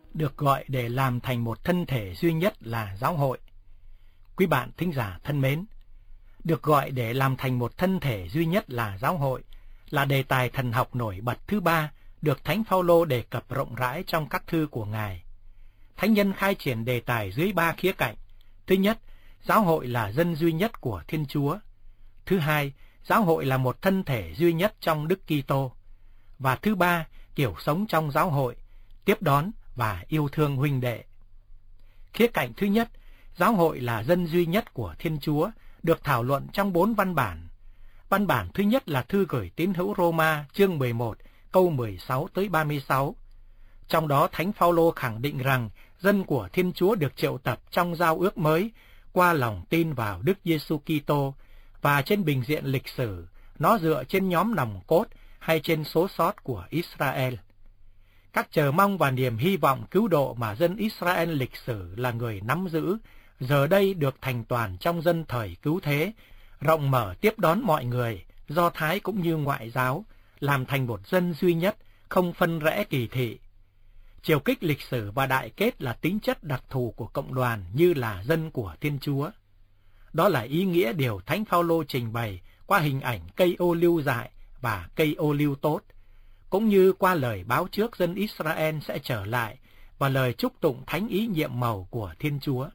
được gọi để làm thành một thân thể duy nhất là giáo hội. Quý bạn thính giả thân mến, được gọi để làm thành một thân thể duy nhất là giáo hội là đề tài thần học nổi bật thứ ba được Thánh Phaolô đề cập rộng rãi trong các thư của Ngài. Thánh nhân khai triển đề tài dưới ba khía cạnh. Thứ nhất, giáo hội là dân duy nhất của Thiên Chúa. Thứ hai, giáo hội là một thân thể duy nhất trong Đức Kitô. Và thứ ba, kiểu sống trong giáo hội, tiếp đón và yêu thương huynh đệ. Khía cạnh thứ nhất, giáo hội là dân duy nhất của Thiên Chúa, được thảo luận trong 4 văn bản. Văn bản thứ nhất là thư gửi tín hữu Roma chương 11, câu 16 tới 36. Trong đó Thánh Phaolô khẳng định rằng dân của Thiên Chúa được triệu tập trong giao ước mới qua lòng tin vào Đức Giêsu Kitô, và trên bình diện lịch sử, nó dựa trên nhóm nòng cốt hay trên số sót của Israel. Các chờ mong và niềm hy vọng cứu độ mà dân Israel lịch sử là người nắm giữ, giờ đây được thành toàn trong dân thời cứu thế, rộng mở tiếp đón mọi người, Do Thái cũng như ngoại giáo, làm thành một dân duy nhất, không phân rẽ kỳ thị. Chiều kích lịch sử và đại kết là tính chất đặc thù của cộng đoàn như là dân của Thiên Chúa. Đó là ý nghĩa điều Thánh Phaolô trình bày qua hình ảnh cây ô liu dại và cây ô liu tốt, cũng như qua lời báo trước dân Israel sẽ trở lại và lời chúc tụng thánh ý nhiệm màu của Thiên Chúa.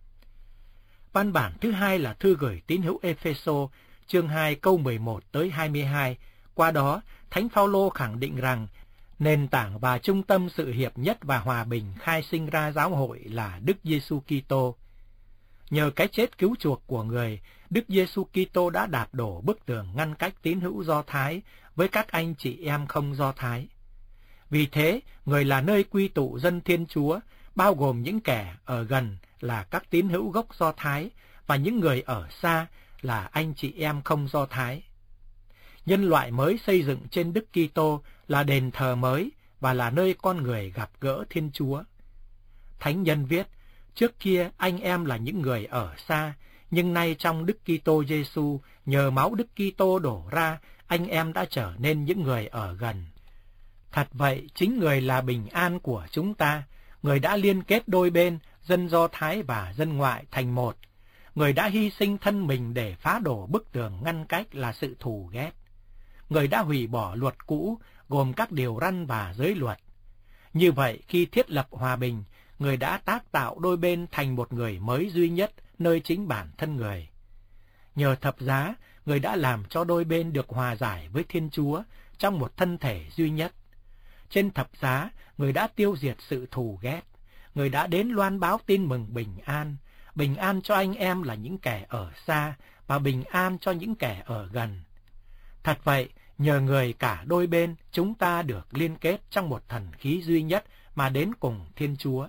Văn bản thứ hai là thư gửi tín hữu Ê-phê-sô, chương 2 câu 11 tới 22. Qua đó, Thánh Phaolô khẳng định rằng nền tảng và trung tâm sự hiệp nhất và hòa bình khai sinh ra giáo hội là Đức Giêsu Kitô. Nhờ cái chết cứu chuộc của người, Đức Giêsu Kitô đã đạp đổ bức tường ngăn cách tín hữu Do Thái với các anh chị em không Do Thái. Vì thế, người là nơi quy tụ dân Thiên Chúa, bao gồm những kẻ ở gần là các tín hữu gốc Do Thái và những người ở xa là anh chị em không Do Thái. Nhân loại mới xây dựng trên Đức Kitô là đền thờ mới và là nơi con người gặp gỡ Thiên Chúa. Thánh nhân viết, trước kia anh em là những người ở xa, nhưng nay trong Đức Kitô Giêsu, nhờ máu Đức Kitô đổ ra, anh em đã trở nên những người ở gần. Thật vậy, chính người là bình an của chúng ta, người đã liên kết đôi bên, dân Do Thái và dân ngoại thành một. Người đã hy sinh thân mình để phá đổ bức tường ngăn cách là sự thù ghét. Người đã hủy bỏ luật cũ, gồm các điều răn và giới luật. Như vậy, khi thiết lập hòa bình, người đã tác tạo đôi bên thành một người mới duy nhất nơi chính bản thân người. Nhờ thập giá, người đã làm cho đôi bên được hòa giải với Thiên Chúa trong một thân thể duy nhất. Trên thập giá, người đã tiêu diệt sự thù ghét. Người đã đến loan báo tin mừng bình an cho anh em là những kẻ ở xa và bình an cho những kẻ ở gần. Thật vậy, nhờ người cả đôi bên, chúng ta được liên kết trong một thần khí duy nhất mà đến cùng Thiên Chúa.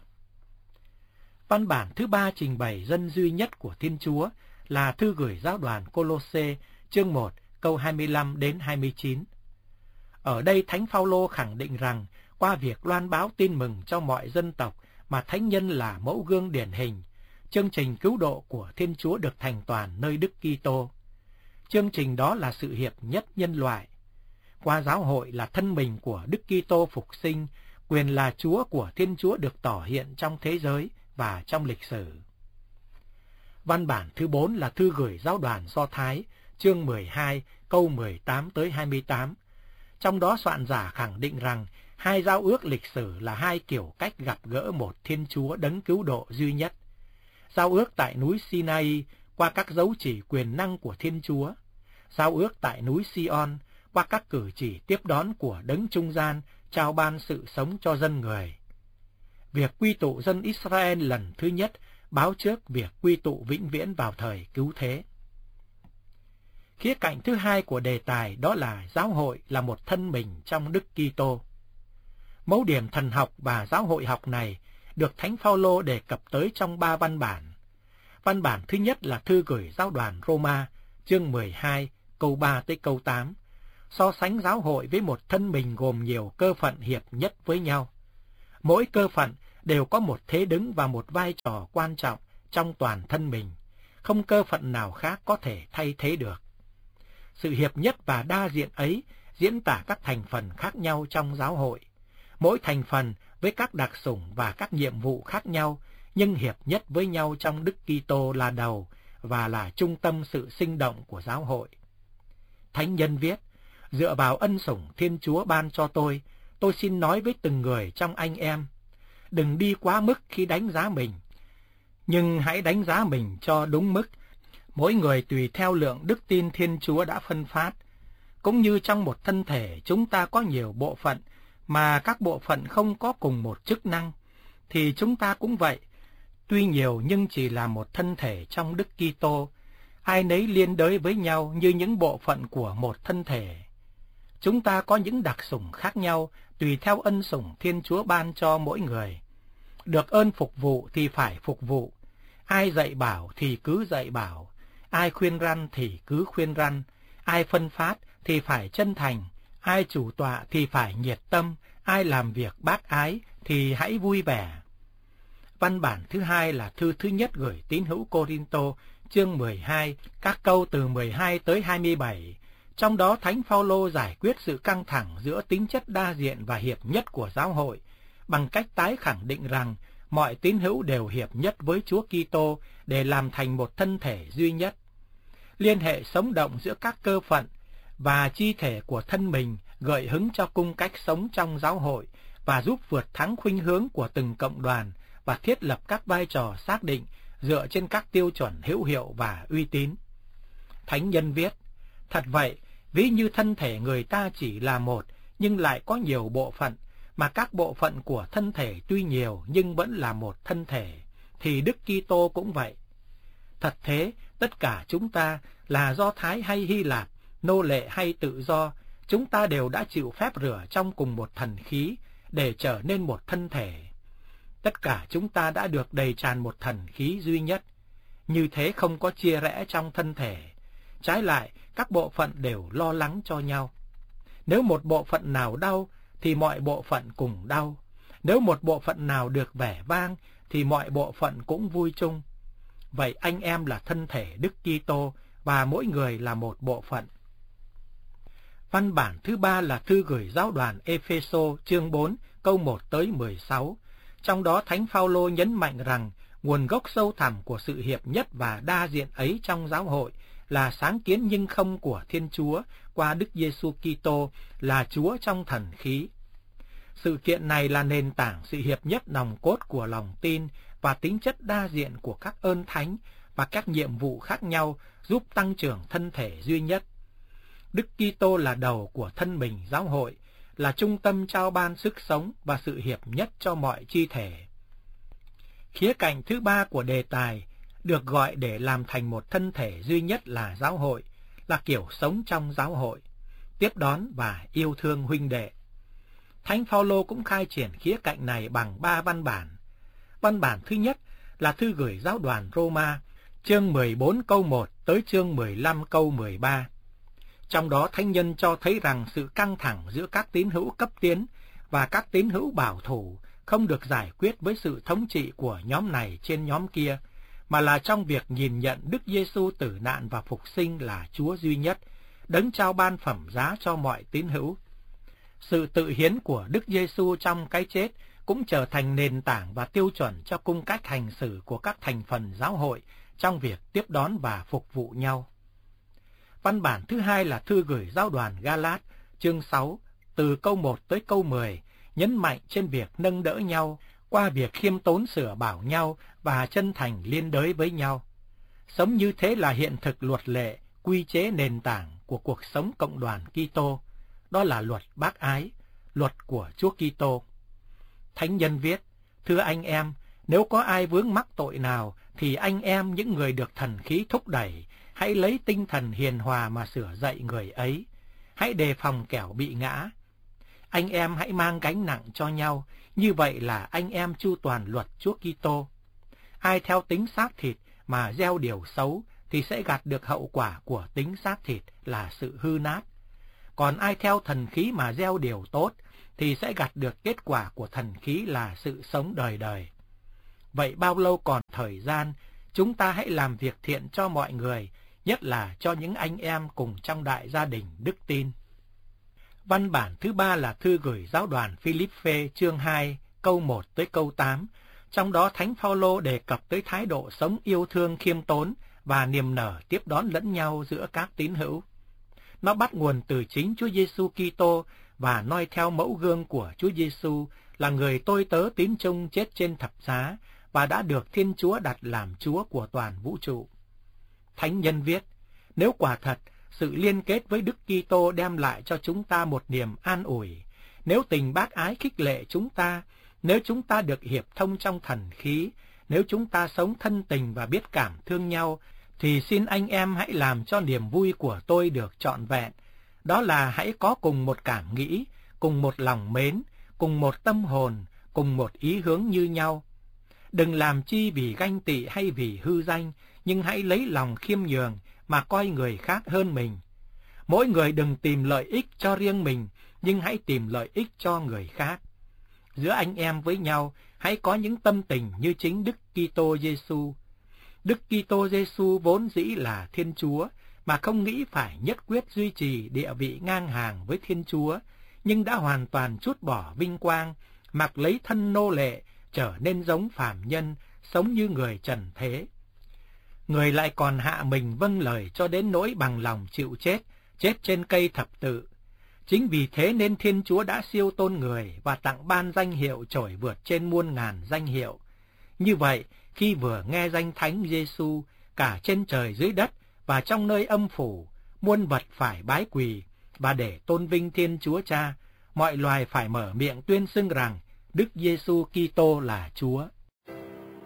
Văn bản thứ ba trình bày dân duy nhất của Thiên Chúa là thư gửi giáo đoàn Cô-lô-sê, chương 1, câu 25 đến 29. Ở đây Thánh Phaolô khẳng định rằng, qua việc loan báo tin mừng cho mọi dân tộc mà thánh nhân là mẫu gương điển hình, chương trình cứu độ của Thiên Chúa được thành toàn nơi Đức Kitô. Chương trình đó là sự hiệp nhất nhân loại. Qua giáo hội là thân mình của Đức Kitô phục sinh, quyền là Chúa của Thiên Chúa được tỏ hiện trong thế giới và trong lịch sử. Văn bản thứ 4 là thư gửi giáo đoàn Do Thái, chương 12, câu 18 tới 28. Trong đó soạn giả khẳng định rằng hai giao ước lịch sử là hai kiểu cách gặp gỡ một Thiên Chúa đấng cứu độ duy nhất. Giao ước tại núi Sinai qua các dấu chỉ quyền năng của Thiên Chúa. Giao ước tại núi Sion qua các cử chỉ tiếp đón của đấng trung gian trao ban sự sống cho dân người. Việc quy tụ dân Israel lần thứ nhất báo trước việc quy tụ vĩnh viễn vào thời cứu thế. Khía cạnh thứ hai của đề tài đó là giáo hội là một thân mình trong Đức Kitô. Mẫu điểm thần học và giáo hội học này được Thánh Phaolô đề cập tới trong 3 văn bản. Văn bản thứ nhất là thư gửi giáo đoàn Roma, chương 12, câu 3 tới câu 8, so sánh giáo hội với một thân mình gồm nhiều cơ phận hiệp nhất với nhau. Mỗi cơ phận đều có một thế đứng và một vai trò quan trọng trong toàn thân mình, không cơ phận nào khác có thể thay thế được. Sự hiệp nhất và đa diện ấy diễn tả các thành phần khác nhau trong giáo hội. Mỗi thành phần với các đặc sủng và các nhiệm vụ khác nhau, nhưng hiệp nhất với nhau trong Đức Kitô là đầu và là trung tâm sự sinh động của giáo hội. Thánh nhân viết, dựa vào ân sủng Thiên Chúa ban cho tôi xin nói với từng người trong anh em, đừng đi quá mức khi đánh giá mình, nhưng hãy đánh giá mình cho đúng mức, mỗi người tùy theo lượng đức tin Thiên Chúa đã phân phát. Cũng như trong một thân thể chúng ta có nhiều bộ phận, mà các bộ phận không có cùng một chức năng, thì chúng ta cũng vậy, tuy nhiều nhưng chỉ là một thân thể trong Đức Kitô, ai nấy liên đới với nhau như những bộ phận của một thân thể. Chúng ta có những đặc sủng khác nhau tùy theo ân sủng Thiên Chúa ban cho mỗi người. Được ơn phục vụ thì phải phục vụ, ai dạy bảo thì cứ dạy bảo, ai khuyên răn thì cứ khuyên răn, ai phân phát thì phải chân thành, ai chủ tọa thì phải nhiệt tâm, ai làm việc bác ái thì hãy vui vẻ. Văn bản thứ hai là thư thứ nhất gửi tín hữu Cô-rinh-tô, chương 12, các câu từ 12 tới 27. Trong đó Thánh Phaolô giải quyết sự căng thẳng giữa tính chất đa diện và hiệp nhất của giáo hội, bằng cách tái khẳng định rằng mọi tín hữu đều hiệp nhất với Chúa Kitô để làm thành một thân thể duy nhất. Liên hệ sống động giữa các cơ phận và chi thể của thân mình gợi hứng cho cung cách sống trong giáo hội và giúp vượt thắng khuynh hướng của từng cộng đoàn và thiết lập các vai trò xác định dựa trên các tiêu chuẩn hữu hiệu và uy tín. Thánh nhân viết, thật vậy, ví như thân thể người ta chỉ là một nhưng lại có nhiều bộ phận, mà các bộ phận của thân thể tuy nhiều nhưng vẫn là một thân thể, thì Đức Kitô cũng vậy. Thật thế, tất cả chúng ta là Do Thái hay Hy Lạp, nô lệ hay tự do, chúng ta đều đã chịu phép rửa trong cùng một thần khí để trở nên một thân thể. Tất cả chúng ta đã được đầy tràn một thần khí duy nhất, như thế không có chia rẽ trong thân thể. Trái lại, các bộ phận đều lo lắng cho nhau. Nếu một bộ phận nào đau, thì mọi bộ phận cùng đau. Nếu một bộ phận nào được vẻ vang, thì mọi bộ phận cũng vui chung. Vậy anh em là thân thể Đức Kitô và mỗi người là một bộ phận. Văn bản thứ ba là thư gửi giáo đoàn Ê-phê-sô, chương 4, câu 1 tới 16. Trong đó Thánh Phaolô nhấn mạnh rằng nguồn gốc sâu thẳm của sự hiệp nhất và đa diện ấy trong giáo hội là sáng kiến nhưng không của Thiên Chúa qua Đức Giêsu Kitô là Chúa trong thần khí. Sự kiện này là nền tảng sự hiệp nhất nòng cốt của lòng tin và tính chất đa diện của các ơn thánh và các nhiệm vụ khác nhau giúp tăng trưởng thân thể duy nhất. Đức Kitô là đầu của thân mình giáo hội, là trung tâm trao ban sức sống và sự hiệp nhất cho mọi chi thể. Khía cạnh thứ ba của đề tài được gọi để làm thành một thân thể duy nhất là giáo hội, là kiểu sống trong giáo hội, tiếp đón và yêu thương huynh đệ. Thánh Phaolô cũng khai triển khía cạnh này bằng 3 văn bản. Văn bản thứ nhất là thư gửi giáo đoàn Roma, chương 14 câu 1 tới chương 15 câu 13. Trong đó thánh nhân cho thấy rằng sự căng thẳng giữa các tín hữu cấp tiến và các tín hữu bảo thủ không được giải quyết với sự thống trị của nhóm này trên nhóm kia, mà là trong việc nhìn nhận Đức Giêsu tử nạn và phục sinh là Chúa duy nhất, đấng trao ban phẩm giá cho mọi tín hữu. Sự tự hiến của Đức Giêsu trong cái chết cũng trở thành nền tảng và tiêu chuẩn cho cung cách hành xử của các thành phần giáo hội trong việc tiếp đón và phục vụ nhau. Văn bản thứ hai là thư gửi giáo đoàn Ga-lát, chương 6, từ câu 1 tới câu 10, nhấn mạnh trên việc nâng đỡ nhau qua việc khiêm tốn sửa bảo nhau và chân thành liên đới với nhau. Sống như thế là hiện thực luật lệ, quy chế nền tảng của cuộc sống cộng đoàn Kitô, đó là luật bác ái, luật của Chúa Kitô. Thánh nhân viết, thưa anh em, nếu có ai vướng mắc tội nào, thì anh em những người được thần khí thúc đẩy, hãy lấy tinh thần hiền hòa mà sửa dạy người ấy. Hãy đề phòng kẻo bị ngã. Anh em hãy mang gánh nặng cho nhau, như vậy là anh em chu toàn luật Chúa Kitô. Ai theo tính xác thịt mà gieo điều xấu thì sẽ gặt được hậu quả của tính xác thịt là sự hư nát. Còn ai theo thần khí mà gieo điều tốt thì sẽ gặt được kết quả của thần khí là sự sống đời đời. Vậy bao lâu còn thời gian, chúng ta hãy làm việc thiện cho mọi người, nhất là cho những anh em cùng trong đại gia đình đức tin. Văn bản thứ ba là thư gửi giáo đoàn Philippe, chương 2, câu 1 tới câu 8, trong đó Thánh Phaolô đề cập tới thái độ sống yêu thương khiêm tốn và niềm nở tiếp đón lẫn nhau giữa các tín hữu. Nó bắt nguồn từ chính Chúa Giêsu Kitô và noi theo mẫu gương của Chúa Giêsu là người tôi tớ tín trung chết trên thập giá và đã được Thiên Chúa đặt làm Chúa của toàn vũ trụ. Thánh nhân viết, nếu quả thật sự liên kết với Đức Kitô đem lại cho chúng ta một niềm an ủi, nếu tình bác ái khích lệ chúng ta, nếu chúng ta được hiệp thông trong thần khí, nếu chúng ta sống thân tình và biết cảm thương nhau, thì xin anh em hãy làm cho niềm vui của tôi được trọn vẹn. Đó là hãy có cùng một cảm nghĩ, cùng một lòng mến, cùng một tâm hồn, cùng một ý hướng như nhau. Đừng làm chi vì ganh tị hay vì hư danh, nhưng hãy lấy lòng khiêm nhường mà coi người khác hơn mình. Mỗi người đừng tìm lợi ích cho riêng mình, nhưng hãy tìm lợi ích cho người khác. Giữa anh em với nhau, hãy có những tâm tình như chính Đức Kitô Giêsu. Đức Kitô Giêsu vốn dĩ là Thiên Chúa, mà không nghĩ phải nhất quyết duy trì địa vị ngang hàng với Thiên Chúa, nhưng đã hoàn toàn trút bỏ vinh quang, mặc lấy thân nô lệ, trở nên giống phàm nhân, sống như người trần thế. Người lại còn hạ mình vâng lời cho đến nỗi bằng lòng chịu chết, chết trên cây thập tự. Chính vì thế nên Thiên Chúa đã siêu tôn người và tặng ban danh hiệu trội vượt trên muôn ngàn danh hiệu. Như vậy, khi vừa nghe danh Thánh Giêsu, cả trên trời dưới đất và trong nơi âm phủ, muôn vật phải bái quỳ, và để tôn vinh Thiên Chúa Cha, mọi loài phải mở miệng tuyên xưng rằng Đức Giêsu Kitô là Chúa.